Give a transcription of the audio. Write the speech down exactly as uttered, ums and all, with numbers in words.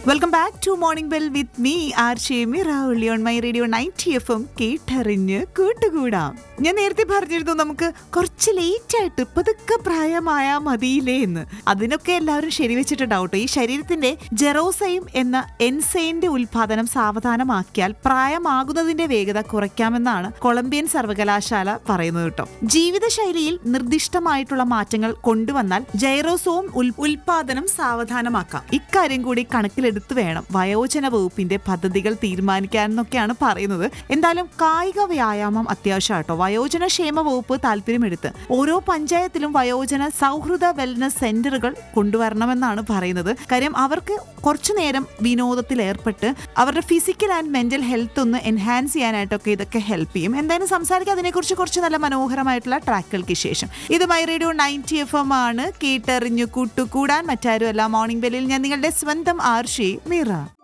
Welcome back to morning bell with me R ഷേമി രാഹുലി on my radio ninety F M കേട്ടറിഞ്ഞ് കൂട്ടുകൂടാം. ഞാൻ നേരത്തെ പറഞ്ഞിരുന്നു നമുക്ക് കുറച്ച് ലേറ്റ് ആയിട്ട് പതുക്കെ പ്രായമായ മതിയില്ലേ എന്ന്. അതിനൊക്കെ എല്ലാവരും ശരിവെച്ചിട്ടുണ്ടാവും കേട്ടോ. ഈ ശരീരത്തിന്റെ ജെറോസൈം എന്ന എൻസൈന്റെ ഉൽപാദനം സാവധാനമാക്കിയാൽ പ്രായമാകുന്നതിന്റെ വേഗത കുറയ്ക്കാമെന്നാണ് കൊളംബിയൻ സർവകലാശാല പറയുന്നത് കേട്ടോ. ജീവിതശൈലിയിൽ നിർദ്ദിഷ്ടമായിട്ടുള്ള മാറ്റങ്ങൾ കൊണ്ടുവന്നാൽ ജൈറോസോം ഉൽപാദനം സാവധാനമാക്കാം. ഇക്കാര്യം കൂടി കണക്കിലെടുത്ത് വേണം വയോജന വകുപ്പിന്റെ പദ്ധതികൾ തീരുമാനിക്കാനെന്നൊക്കെയാണ് പറയുന്നത്. എന്തായാലും കായിക വ്യായാമം അത്യാവശ്യമാട്ടോ. വയോജന ക്ഷേമ വകുപ്പ് താല്പര്യമെടുത്ത് ഓരോ പഞ്ചായത്തിലും വയോജന സൗഹൃദ വെൽനസ് സെന്ററുകൾ കൊണ്ടുവരണമെന്നാണ് പറയുന്നത്. കാര്യം അവർക്ക് കുറച്ചു നേരം വിനോദത്തിൽ ഏർപ്പെട്ട് അവരുടെ ഫിസിക്കൽ ആൻഡ് മെന്റൽ ഹെൽത്ത് ഒന്ന് എൻഹാൻസ് ചെയ്യാനായിട്ടൊക്കെ ഇതൊക്കെ ഹെൽപ്പ് ചെയ്യും. എന്തായാലും സംസാരിക്കാം അതിനെക്കുറിച്ച് കുറച്ച് നല്ല മനോഹരമായിട്ടുള്ള ട്രാക്കുകൾക്ക് ശേഷം. ഇത് my radio ninety F M ആണ്. കേട്ടറിഞ്ഞു കൂട്ടുകൂടാൻ മറ്റാരും അല്ല. മോർണിംഗ് ബെല്ലിൽ ഞാൻ നിങ്ങളുടെ സ്വന്തം ആർഷി മീറ.